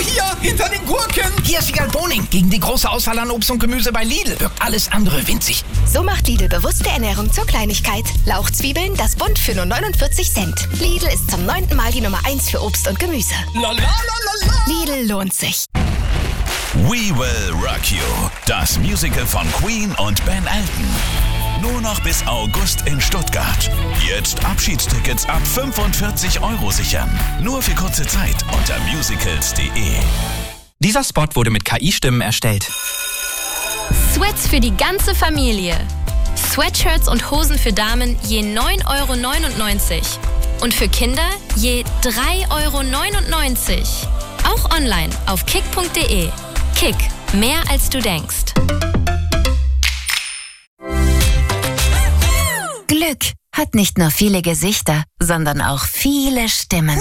Hier, hinter den Gurken. Hier ist Egal Boning. Gegen die große Auswahl an Obst und Gemüse bei Lidl wirkt alles andere winzig. So macht Lidl bewusste Ernährung zur Kleinigkeit. Lauchzwiebeln, das Bund für nur 49 Cent. Lidl ist zum 9. Mal die Nummer 1 für Obst und Gemüse. La la la la la. Lidl lohnt sich. We Will Rock You, das Musical von Queen und Ben Elton. Nur noch bis August in Stuttgart. Jetzt Abschiedstickets ab 45 € sichern. Nur für kurze Zeit unter musicals.de. Dieser Spot wurde mit KI-Stimmen erstellt. Sweats für die ganze Familie. Sweatshirts und Hosen für Damen je 9,99 € und für Kinder je 3,99 €. Auch online auf kick.de. Kick, mehr als du denkst. Glück hat nicht nur viele Gesichter, sondern auch viele Stimmen.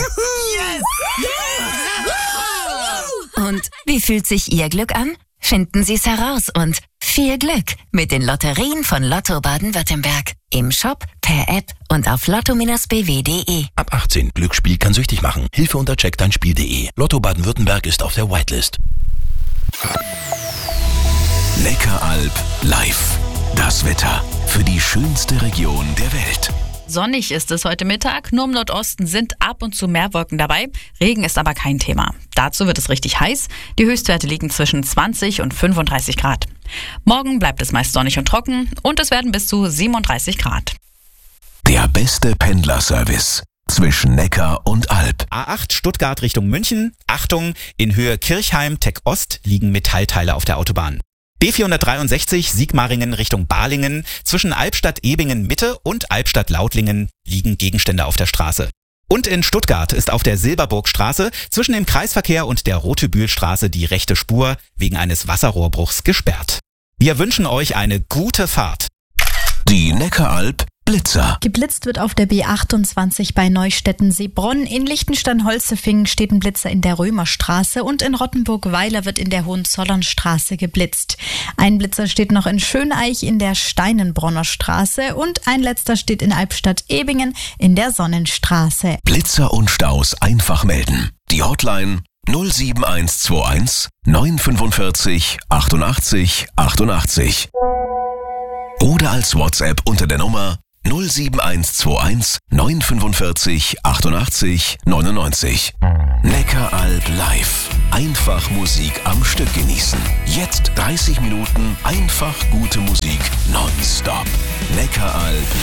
Und wie fühlt sich Ihr Glück an? Finden Sie es heraus und viel Glück mit den Lotterien von Lotto Baden-Württemberg. Im Shop, per App und auf lotto-bw.de. Ab 18. Glücksspiel kann süchtig machen. Hilfe unter checkdeinspiel.de. Lotto Baden-Württemberg ist auf der Whitelist. Neckaralb live. Das Wetter für die schönste Region der Welt. Sonnig ist es heute Mittag, nur im Nordosten sind ab und zu mehr Wolken dabei. Regen ist aber kein Thema. Dazu wird es richtig heiß. Die Höchstwerte liegen zwischen 20 und 35 Grad. Morgen bleibt es meist sonnig und trocken und es werden bis zu 37 Grad. Der beste Pendlerservice zwischen Neckar und Alb. A8 Stuttgart Richtung München. Achtung, in Höhe Kirchheim-Tech Ost liegen Metallteile auf der Autobahn. B463 Sigmaringen Richtung Balingen. Zwischen Albstadt-Ebingen Mitte und Albstadt-Lautlingen liegen Gegenstände auf der Straße. Und in Stuttgart ist auf der Silberburgstraße zwischen dem Kreisverkehr und der Rotebühlstraße die rechte Spur wegen eines Wasserrohrbruchs gesperrt. Wir wünschen euch eine gute Fahrt. Die Neckaralb Blitzer. Geblitzt wird auf der B28 bei Neustetten-Seebronn. In Liechtenstein-Holzefingen steht ein Blitzer in der Römerstraße und in Rottenburg-Weiler wird in der Hohenzollernstraße geblitzt. Ein Blitzer steht noch in Schöneich in der Steinenbronner Straße und ein letzter steht in Albstadt-Ebingen in der Sonnenstraße. Blitzer und Staus einfach melden. Die Hotline 07121 945 88 88. Oder als WhatsApp unter der Nummer 07121 945 88 99. Neckaralb live. Einfach Musik am Stück genießen. Jetzt 30 Minuten einfach gute Musik nonstop. Neckaralb